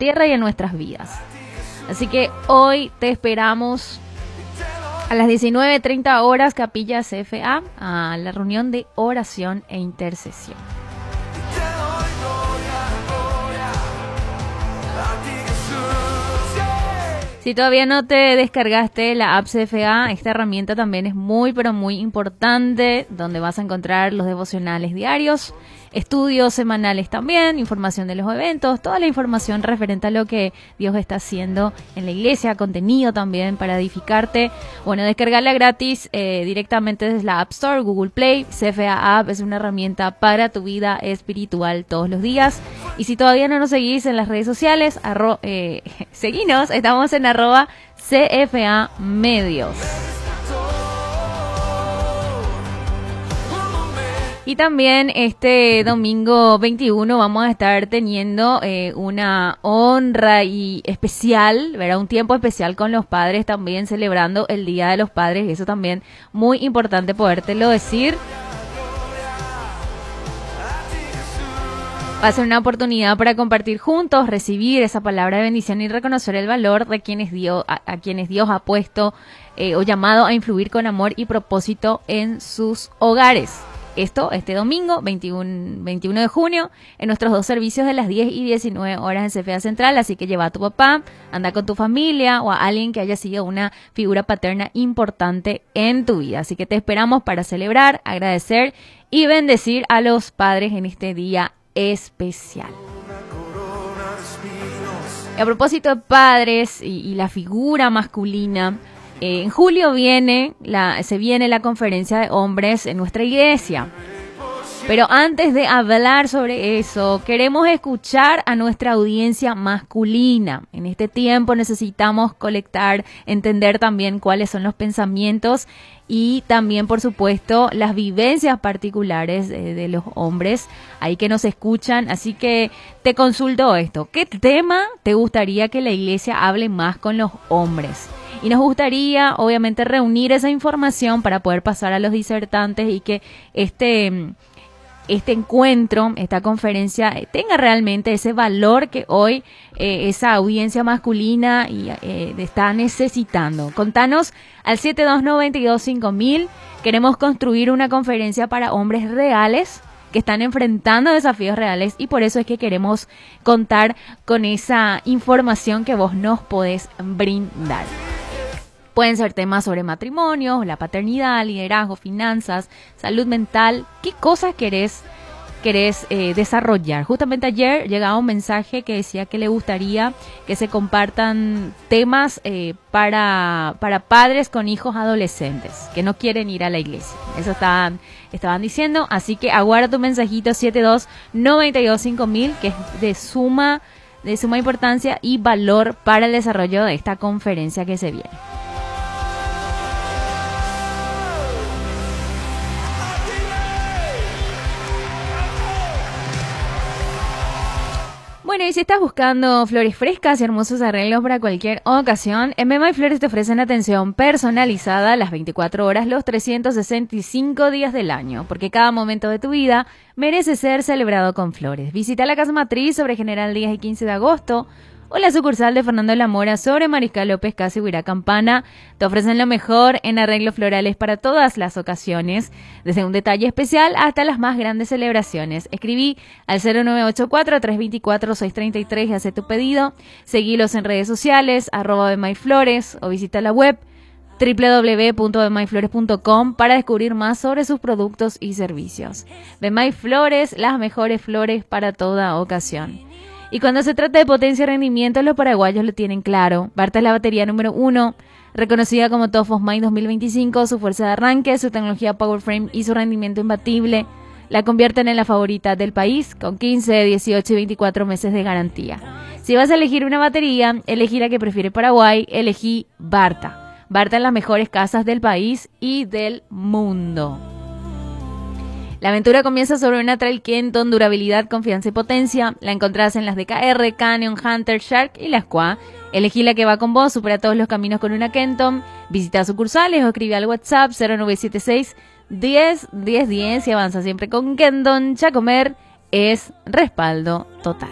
tierra y en nuestras vidas. Así que hoy te esperamos a las 19:30 horas, Capilla CFA, a la reunión de oración e intercesión. Si todavía no te descargaste la app CFA, esta herramienta también es muy, pero muy importante, donde vas a encontrar los devocionales diarios, estudios semanales también, información de los eventos, toda la información referente a lo que Dios está haciendo en la iglesia, contenido también para edificarte. Bueno, descargarla gratis directamente desde la App Store, Google Play. CFA App es una herramienta para tu vida espiritual todos los días. Y si todavía no nos seguís en las redes sociales, seguinos, estamos en @CFA Medios. Y también este domingo 21 vamos a estar teniendo una honra y especial, ¿verdad? Un tiempo especial con los padres también, celebrando el Día de los Padres. Eso también muy importante podértelo decir. Va a ser una oportunidad para compartir juntos, recibir esa palabra de bendición y reconocer el valor de quienes a quienes Dios ha puesto o llamado a influir con amor y propósito en sus hogares. Esto este domingo, 21 de junio, en nuestros dos servicios de las 10 y 19 horas en CFA Central. Así que lleva a tu papá, anda con tu familia o a alguien que haya sido una figura paterna importante en tu vida. Así que te esperamos para celebrar, agradecer y bendecir a los padres en este día especial. Y a propósito de padres y la figura masculina, en julio se viene la conferencia de hombres en nuestra iglesia. Pero antes de hablar sobre eso, queremos escuchar a nuestra audiencia masculina. En este tiempo necesitamos colectar, entender también cuáles son los pensamientos y también, por supuesto, las vivencias particulares de los hombres ahí que nos escuchan. Así que te consulto esto. ¿Qué tema te gustaría que la iglesia hable más con los hombres? Y nos gustaría, obviamente, reunir esa información para poder pasar a los disertantes y que este encuentro, esta conferencia, tenga realmente ese valor que hoy esa audiencia masculina está necesitando. Contanos al 72925000. Queremos construir una conferencia para hombres reales que están enfrentando desafíos reales y por eso es que queremos contar con esa información que vos nos podés brindar. Pueden ser temas sobre matrimonio, la paternidad, liderazgo, finanzas, salud mental. ¿Qué cosas querés desarrollar? Justamente ayer llegaba un mensaje que decía que le gustaría que se compartan temas para padres con hijos adolescentes que no quieren ir a la iglesia. Eso estaban diciendo. Así que aguarda tu mensajito 72925000, que es de suma importancia y valor para el desarrollo de esta conferencia que se viene. Bueno, y si estás buscando flores frescas y hermosos arreglos para cualquier ocasión, en Bemay Flores te ofrecen atención personalizada las 24 horas, los 365 días del año, porque cada momento de tu vida merece ser celebrado con flores. Visita la casa matriz sobre General Díaz y 15 de agosto, o la sucursal de Fernando de la Mora sobre Mariscal López Casi Huirá Campana. Te ofrecen lo mejor en arreglos florales para todas las ocasiones, desde un detalle especial hasta las más grandes celebraciones. Escribí al 0984-324-633 y haz tu pedido. Seguilos en redes sociales, @BemayFlores, o visita la web www.bemayflores.com para descubrir más sobre sus productos y servicios. Bemay Flores, las mejores flores para toda ocasión. Y cuando se trata de potencia y rendimiento, los paraguayos lo tienen claro. Barta es la batería número 1, reconocida como Top of Mind 2025, su fuerza de arranque, su tecnología PowerFrame y su rendimiento imbatible la convierten en la favorita del país, con 15, 18 y 24 meses de garantía. Si vas a elegir una batería, elegí la que prefiere Paraguay, elegí Barta. Barta en las mejores casas del país y del mundo. La aventura comienza sobre una Trail Kenton, durabilidad, confianza y potencia. La encontrás en las DKR, Canyon, Hunter, Shark y la Squad. Elegí la que va con vos, supera todos los caminos con una Kenton. Visita sucursales o escribe al WhatsApp 0976 10 10 10 y avanza siempre con Kenton. Chacomer es respaldo total.